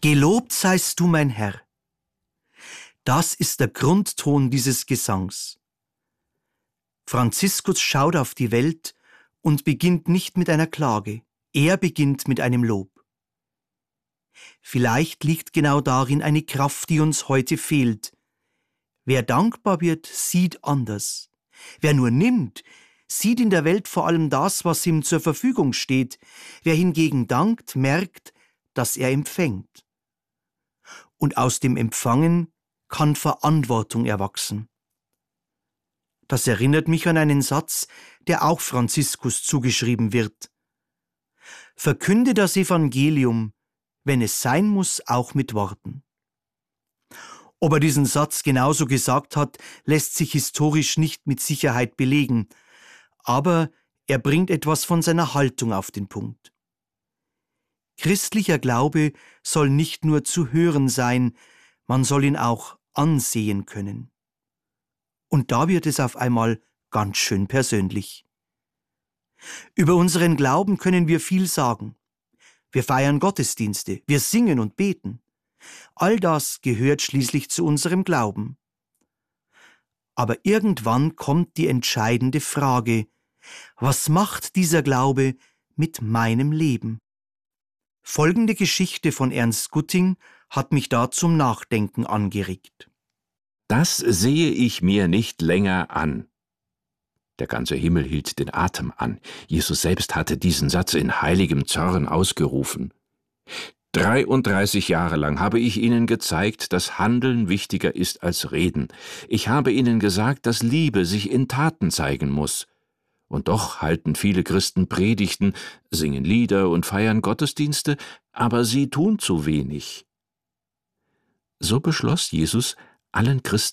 Gelobt seist du, mein Herr. Das ist der Grundton dieses Gesangs. Franziskus schaut auf die Welt und beginnt nicht mit einer Klage, er beginnt mit einem Lob. Vielleicht liegt genau darin eine Kraft, die uns heute fehlt. Wer dankbar wird, sieht anders. Wer nur nimmt, sieht in der Welt vor allem das, was ihm zur Verfügung steht. Wer hingegen dankt, merkt, dass er empfängt. Und aus dem Empfangen kann Verantwortung erwachsen. Das erinnert mich an einen Satz, der auch Franziskus zugeschrieben wird. Verkünde das Evangelium, wenn es sein muss, auch mit Worten. Ob er diesen Satz genauso gesagt hat, lässt sich historisch nicht mit Sicherheit belegen, aber er bringt etwas von seiner Haltung auf den Punkt. Christlicher Glaube soll nicht nur zu hören sein, man soll ihn auch ansehen können. Und da wird es auf einmal ganz schön persönlich. Über unseren Glauben können wir viel sagen. Wir feiern Gottesdienste, wir singen und beten. All das gehört schließlich zu unserem Glauben. Aber irgendwann kommt die entscheidende Frage: Was macht dieser Glaube mit meinem Leben? Folgende Geschichte von Ernst Gutting hat mich da zum Nachdenken angeregt. Das sehe ich mir nicht länger an. Der ganze Himmel hielt den Atem an. Jesus selbst hatte diesen Satz in heiligem Zorn ausgerufen. 33 Jahre lang habe ich Ihnen gezeigt, dass Handeln wichtiger ist als Reden. Ich habe Ihnen gesagt, dass Liebe sich in Taten zeigen muss. Und doch halten viele Christen Predigten, singen Lieder und feiern Gottesdienste, aber sie tun zu wenig. So beschloss Jesus, allen Christen